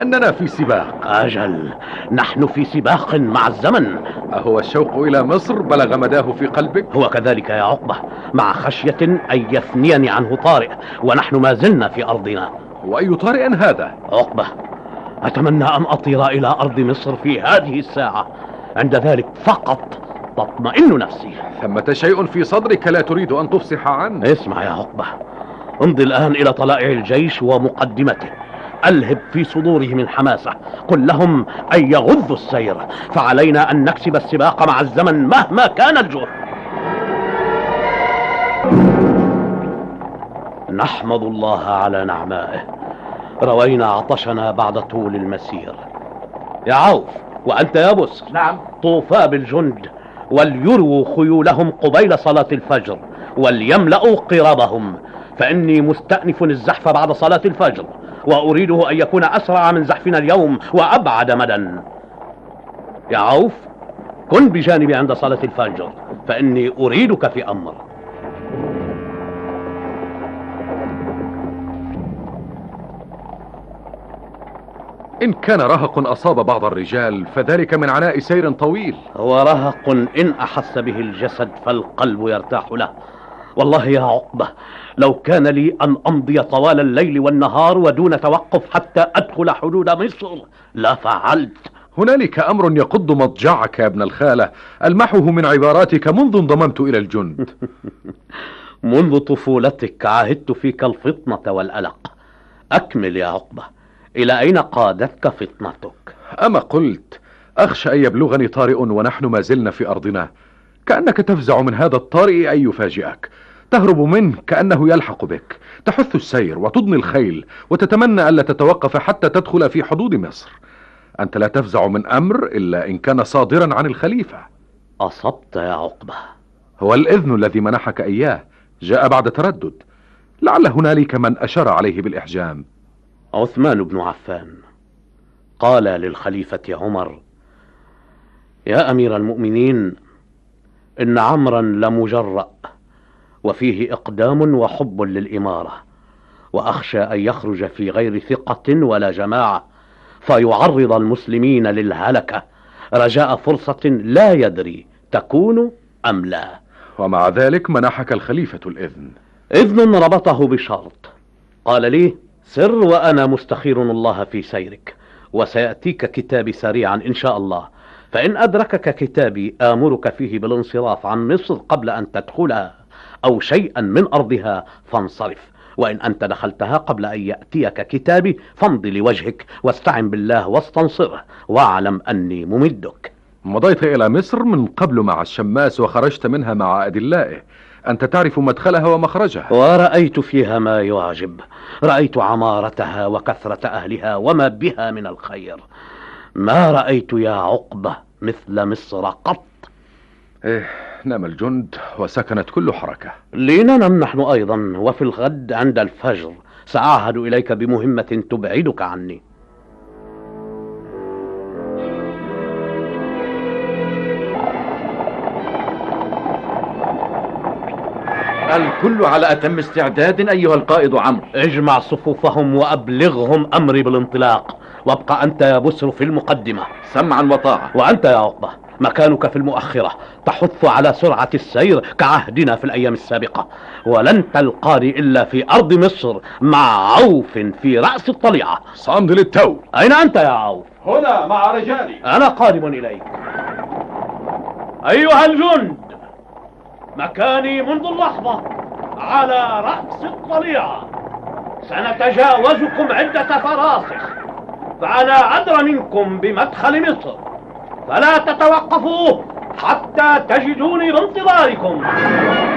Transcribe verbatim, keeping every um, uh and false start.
أننا في سباق. أجل، نحن في سباق مع الزمن. أهو الشوق إلى مصر بلغ مداه في قلبك؟ هو كذلك يا عقبة، مع خشية أن يثنيني عنه طارئ، ونحن ما زلنا في أرضنا. وأي طارئ هذا؟ عقبة، أتمنى أن أطير إلى أرض مصر في هذه الساعة، عند ذلك فقط تطمئن نفسي. ثمة شيء في صدرك لا تريد أن تفصح عنه. اسمع يا عقبة، امضي الآن إلى طلائع الجيش ومقدمته، ألهب في صدورهم الحماسة، قل لهم أن يغضوا السير، فعلينا أن نكسب السباق مع الزمن مهما كان الجهد. نحمد الله على نعمائه، روينا عطشنا بعد طول المسير. يا عوف، وأنت يا بسر. نعم. طوفا بالجند وليروا خيولهم قبيل صلاة الفجر، وليملأوا قرابهم، فإني مستأنف الزحف بعد صلاة الفجر، وأريده أن يكون أسرع من زحفنا اليوم وأبعد مدى. يا عوف، كن بجانبي عند صلاة الفجر، فإني أريدك في أمر. إن كان رهق أصاب بعض الرجال فذلك من عناء سير طويل. هو رهق إن أحس به الجسد فالقلب يرتاح له. والله يا عقبة، لو كان لي أن أمضي طوال الليل والنهار ودون توقف حتى أدخل حدود مصر لفعلت. هنالك أمر يقض مضجعك يا ابن الخالة ألمحه من عباراتك منذ انضممت إلى الجند. منذ طفولتك عهدت فيك الفطنة والألق. أكمل يا عقبة، إلى أين قادتك فطنتك؟ أما قلت أخشى أن يبلغني طارئ ونحن ما زلنا في أرضنا، كأنك تفزع من هذا الطارئ أن يفاجئك، تهرب منه كأنه يلحق بك، تحث السير وتضني الخيل وتتمنى ألا تتوقف حتى تدخل في حدود مصر. أنت لا تفزع من أمر إلا إن كان صادرا عن الخليفة. أصبت يا عقبة. هو الإذن الذي منحك إياه جاء بعد تردد، لعل هنالك من أشار عليه بالإحجام. عثمان بن عفان قال للخليفة عمر: يا أمير المؤمنين، إن عمرا لمجرأ وفيه إقدام وحب للإمارة، وأخشى أن يخرج في غير ثقة ولا جماعة فيعرض المسلمين للهلكة رجاء فرصة لا يدري تكون أم لا. ومع ذلك منحك الخليفة الإذن. إذن ربطه بشرط، قال لي: سر وأنا مستخير الله في سيرك، وسيأتيك كتابي سريعا إن شاء الله، فإن أدركك كتابي آمرك فيه بالانصراف عن مصر قبل أن تدخلها أو شيئا من أرضها فانصرف، وإن أنت دخلتها قبل أن يأتيك كتابي فامض لوجهك واستعن بالله واستنصره، واعلم أني ممدك. مضيت إلى مصر من قبل مع الشماس وخرجت منها مع أدلائه، أنت تعرف مدخلها ومخرجها. ورأيت فيها ما يعجب، رأيت عمارتها وكثرة أهلها وما بها من الخير. ما رأيت يا عقبة مثل مصر قط. إيه، نام الجند وسكنت كل حركة. لننم نحن أيضا، وفي الغد عند الفجر سأعهد إليك بمهمة تبعدك عني. الكل على أتم استعداد أيها القائد عمرو. اجمع صفوفهم وأبلغهم أمري بالانطلاق، وابقى أنت يا بسر في المقدمة. سمعا وطاعة. وأنت يا عقبة مكانك في المؤخرة، تحث على سرعة السير كعهدنا في الأيام السابقة، ولن تلقاني إلا في أرض مصر مع عوف في رأس الطليعة. صامد للتو. أين أنت يا عوف؟ هنا مع رجالي. أنا قادم إليك. أيها الجند، مكاني منذ اللحظة على رأس الطليعة، سنتجاوزكم عدة فراسخ، فأنا أدرى منكم بمدخل مصر، فلا تتوقفوا حتى تجدوني بانتظاركم.